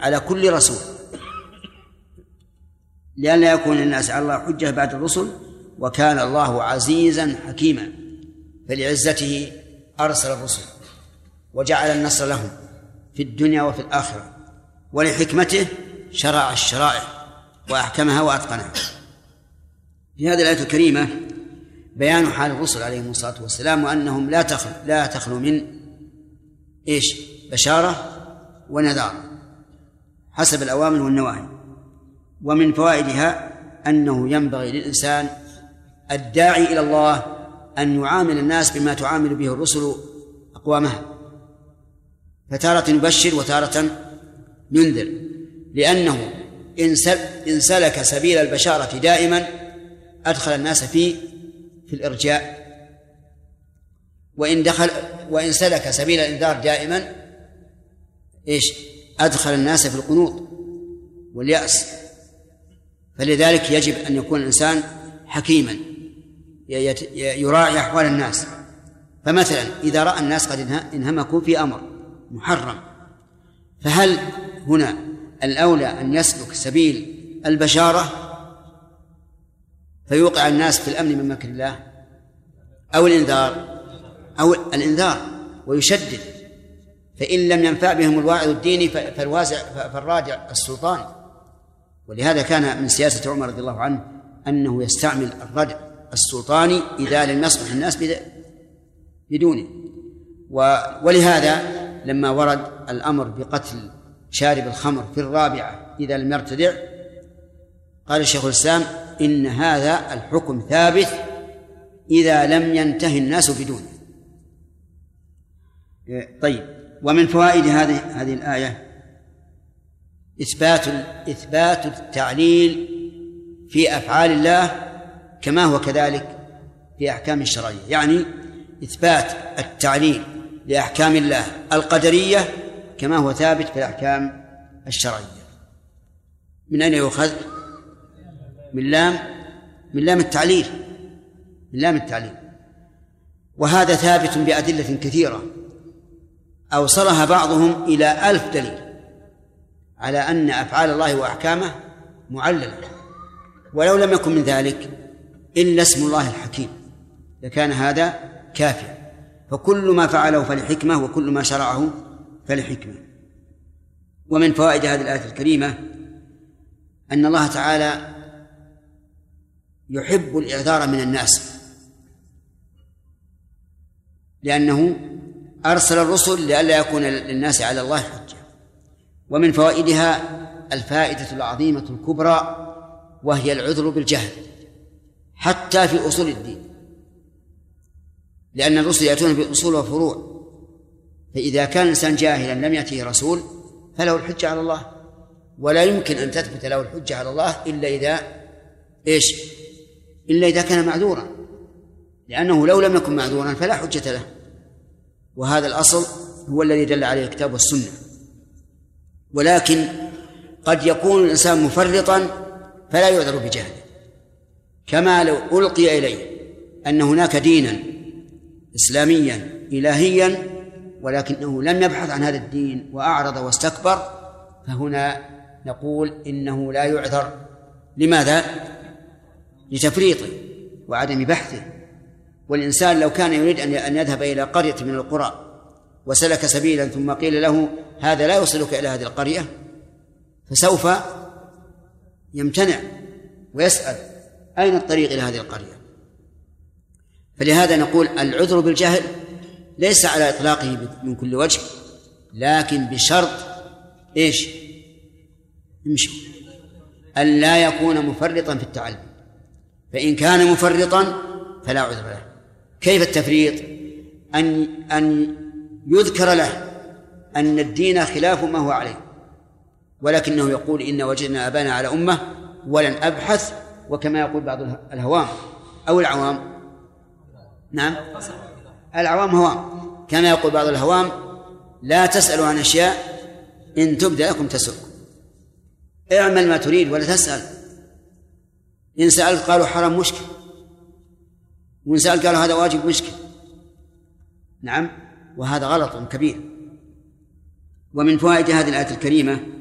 على كل رسول، لئلا يكون الناس على الله حجة بعد الرسل، وكان الله عزيزا حكيما، فلعزته أرسل الرسل وجعل النصر لهم في الدنيا وفي الآخرة، ولحكمته شرع الشرائع وأحكمها وأتقنها. في هذه الآية الكريمة بيان حال الرسل عليهم الصلاة والسلام، وأنهم لا تخلو من بشارة ونذار حسب الأوامر والنواهي. ومن فوائدها أنه ينبغي للإنسان الداعي إلى الله أن يعامل الناس بما تعامل به الرسل أقوامها، فتارة يبشر وتارة ينذر، لأنه إن سلك سبيل البشارة دائما أدخل الناس في الإرجاء، وإن سلك سبيل الإنذار دائما أدخل الناس في القنوط واليأس. فلذلك يجب أن يكون الإنسان حكيما يراعي أحوال الناس. فمثلا إذا رأى الناس قد انهمكوا في أمر محرم، فهل هنا الأولى أن يسلك سبيل البشارة فيوقع الناس في الأمن من مكر الله، أو الإنذار ويشدد؟ فإن لم ينفع بهم الواعظ الديني فالراجع السلطاني. ولهذا كان من سياسة عمر رضي الله عنه أنه يستعمل الردع السلطاني إذا لم يصلح الناس بدونه. ولهذا لما ورد الأمر بقتل شارب الخمر في الرابعة إذا لم يرتدع، قال الشيخ الإسلام إن هذا الحكم ثابت إذا لم ينتهي الناس بدونه. طيب، ومن فوائد هذه الآية إثبات التعليل في أفعال الله كما هو كذلك في أحكام الشرعية، يعني إثبات التعليل لأحكام الله القدرية كما هو ثابت في الأحكام الشرعية. من أين يؤخذ؟ من لام التعليل، من لام التعليل. وهذا ثابت بأدلة كثيرة أوصلها بعضهم إلى 1000 دليل على أن أفعال الله وأحكامه معللة، ولو لم يكن من ذلك إلا اسم الله الحكيم لكان هذا كافيا. فكل ما فعله فلحكمة، وكل ما شرعه فلحكمة. ومن فوائد هذه الآية الكريمة أن الله تعالى يحب الإعذار من الناس، لأنه أرسل الرسل لئلا يكون للناس على الله حجة. ومن فوائدها الفائدة العظيمة الكبرى، وهي العذر بالجهل حتى في أصول الدين، لأن الرسل يأتون بأصول وفروع، فإذا كان الإنسان جاهلا لم يأته رسول فله الحجة على الله، ولا يمكن أن تثبت له الحجة على الله إلا إذا كان معذورا، لأنه لو لم يكن معذورا فلا حجة له. وهذا الأصل هو الذي دل عليه الكتاب والسنة. ولكن قد يكون الإنسان مفرطا فلا يعذر بجهله، كما لو ألقي إليه أن هناك دينا إسلاميا إلهيا ولكنه لم يبحث عن هذا الدين وأعرض واستكبر، فهنا نقول إنه لا يعذر. لماذا؟ لتفريطه وعدم بحثه. والإنسان لو كان يريد أن يذهب إلى قرية من القرى وسلك سبيلا ثم قيل له هذا لا يوصلك إلى هذه القرية، فسوف يمتنع ويسأل أين الطريق إلى هذه القرية. فلهذا نقول العذر بالجهل ليس على إطلاقه من كل وجه، لكن بشرط أن لا يكون مفرطا في التعلم، فإن كان مفرطا فلا عذر له. كيف التفريط؟ أن يذكر له أن الدين خلاف ما هو عليه، ولكنه يقول إن وجدنا أبانا على أمة ولن أبحث، وكما يقول بعض الهوام أو العوام، نعم العوام هوام، كما يقول بعض الهوام لا تسألوا عن أشياء إن تبدأ لكم تسؤكم. اعمل ما تريد ولا تسأل. إن سألت قالوا حرام مشكل، وإن سألت قالوا هذا واجب مشكل. نعم، وهذا غلط كبير. ومن فوائد هذه الآية الكريمة